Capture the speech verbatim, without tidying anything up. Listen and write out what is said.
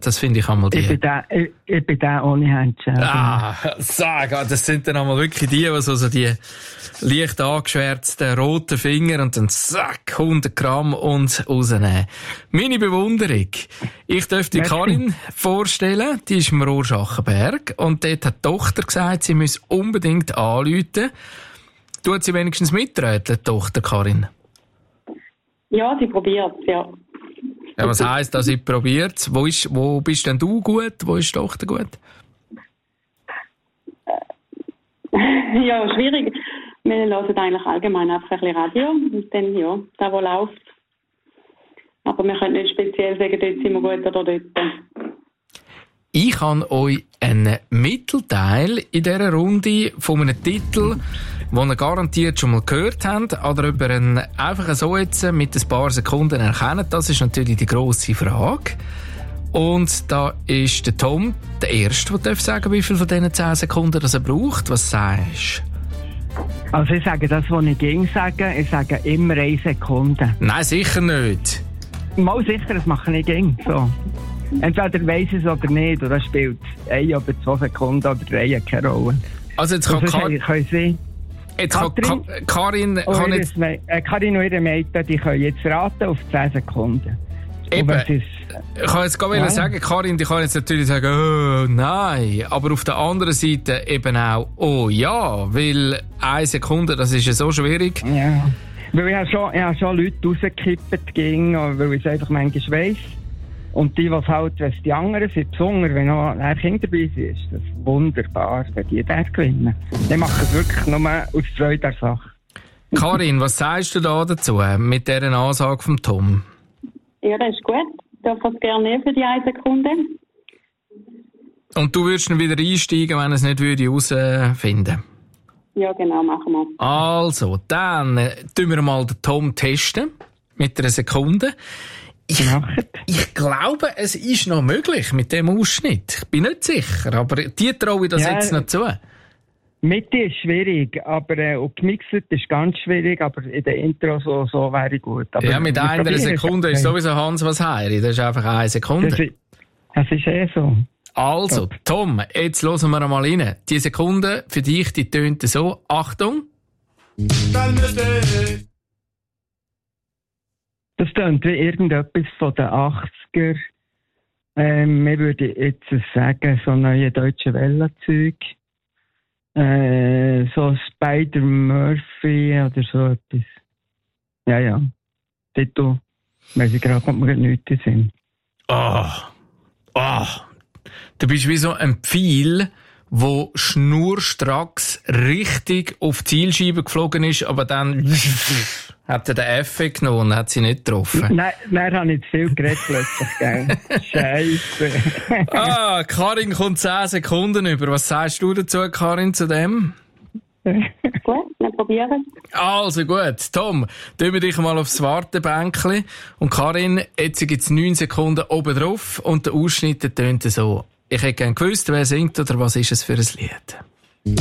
Das finde ich einmal die. Ich bin der, ich, ich bin der ohne Händchen. Ah, sag, das sind dann einmal wirklich die, die so, so die leicht angeschwärzten roten Finger und dann zack, hundert Gramm und rausnehmen. Meine Bewunderung. Ich dürfte die Karin vorstellen, die ist im Rorschachenberg und dort hat die Tochter gesagt, sie müsse unbedingt anrufen. Tut sie wenigstens mitreden, die Tochter Karin? Ja, sie probiert es, ja. Ja, was heisst, dass sie probiert? Wo, ist, wo bist denn du gut? Wo ist die Tochter gut? Ja, schwierig. Wir hören eigentlich allgemein einfach ein bisschen Radio und dann, ja, da wo läuft. Aber wir können nicht speziell sagen, dort sind wir gut oder dort. Ich habe euch einen Mittelteil in dieser Runde von einem Titel, den ihr garantiert schon mal gehört habt, oder ob ihr ihn einfach so jetzt mit ein paar Sekunden erkennt, das ist natürlich die grosse Frage. Und da ist der Tom der Erste, der sagen darf, wie viel von diesen zehn Sekunden das er braucht. Was sagst du? Also ich sage das, was ich ging sagen, ich sage immer eine Sekunde. Nein, sicher nicht. Mal sicher, das mache ich ging so. Entweder weiss ich es oder nicht, oder spielt eine oder zwei Sekunden oder drei keine Rolle. Also jetzt kann also Karin... Können Sie... Jetzt kann Karin... Karin kann jetzt... Äh, Karin und ihre Mädchen, die können jetzt raten auf zehn Sekunden. Eben. Ich kann jetzt gar nicht sagen, Karin, die kann jetzt natürlich sagen, oh nein, aber auf der anderen Seite eben auch, oh ja, weil eine Sekunde, das ist ja so schwierig. Ja, weil ich habe schon, ich habe schon Leute rausgekippt, ging, weil ich es einfach manchmal weiss. Und die, was halt, wenn es die anderen sind, besonders, wenn noch ein Kind dabei ist, ist das wunderbar, wenn die das gewinnen. Die machen es wirklich nur aus Freude der Sache. Karin, was sagst du da dazu, mit dieser Ansage vom Tom? Ja, das ist gut. Ich darf das gerne nehmen für die eine Sekunde. Und du würdest dann wieder einsteigen, wenn er es nicht würde herausfinden? Ja, genau, machen wir. Also, dann äh, tun wir mal den Tom testen. Mit einer Sekunde. Ich, ich glaube, es ist noch möglich mit dem Ausschnitt. Ich bin nicht sicher, aber die traue ich das ja, jetzt noch zu. Mitte ist schwierig, aber äh, und gemixed ist ganz schwierig, aber in der Intro so, so wäre gut. Aber ja, mit einer Sekunde ist sowieso Hans was heiri. Das ist einfach eine Sekunde. Das ist, das ist eh so. Also, Top. Tom, jetzt hören wir mal rein. Die Sekunde für dich, die tönt so. Achtung. Das tönt wie irgendetwas von den achtziger. Ähm, wir würden jetzt sagen, so neue deutsche Welle-Zeug. Äh, so Spider-Murphy oder so etwas. Ja, ja. Titel, weiss ich gerade, kommt mir nicht in den Sinn. Ah, oh. ah. Oh. Du bist wie so ein Pfeil, wo schnurstracks richtig auf die Zielscheibe geflogen ist, aber dann hat er den Effekt genommen und hat sie nicht getroffen. Nein, nein, habe ich zu viel geredet plötzlich, gell? Scheisse. Ah, Karin kommt zehn Sekunden über. Was sagst du dazu, Karin, zu dem? Gut, wir probieren. Also gut, Tom, tun wir dich mal aufs Wartebänkchen. Und Karin, jetzt gibt es neun Sekunden oben drauf und der Ausschnitt tönt so. Ich hätte gerne gewusst, wer singt oder was ist es für ein Lied.